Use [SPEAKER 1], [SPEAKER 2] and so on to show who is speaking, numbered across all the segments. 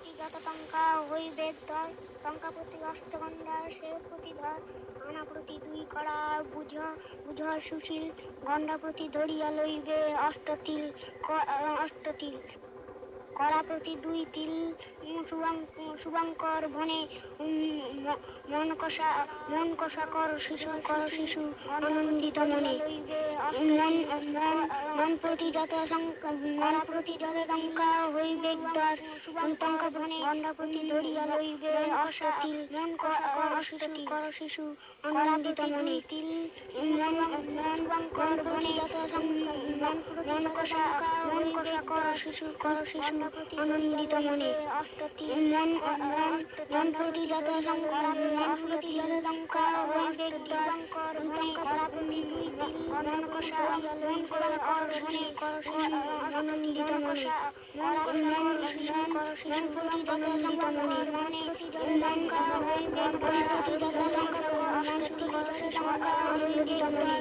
[SPEAKER 1] প্রতি যত টঙ্কা হইবে দর, টঙ্কা প্রতি অষ্টগন্ধা সে প্রতি ধর, আনা প্রতি দুই কড়া বুঝ বুঝ সুশীল, গন্ডা প্রতি ধরিয়া লইবে অষ্টতিল, অষ্টতিল কড়া প্রতি দুই তিল, শুভঙ্কর বনে মন কষা কর শিশু আনন্দিত মনে, মন প্রতি যত টঙ্কা হইবে দর, টঙ্কা বনে গন্ডা প্রতি ধরিয়া লইবে অষ্টতিল, অষ্টতি কর শিশু আনন্দিত মনে, তিল শুভঙ্কর বনে মন কষা কর শিশু আনন্দিত মনে, মন প্রতি যত টঙ্কা হইবে দর, টঙ্কা প্রতি দুই তিল, মন কষা কর শিশু আনন্দিত মনে, মন প্রতি যত টঙ্কা হইবে অষ্টতি কর শিশু আনন্দিত মনে,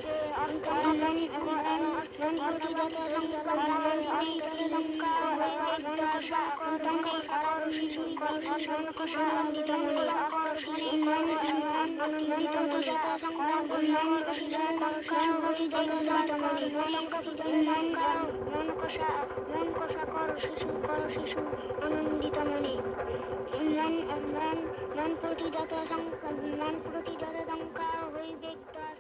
[SPEAKER 1] মন প্রতি যত টঙ্কা শিশু আনন্দিত মনে, মন কষা কর শিশু আনন্দিত মনে, মন প্রতি যত টঙ্কা হইবে দর,